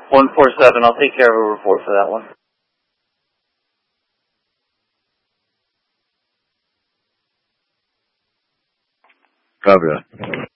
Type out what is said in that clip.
147. I'll take care of a report for that one. Copy that.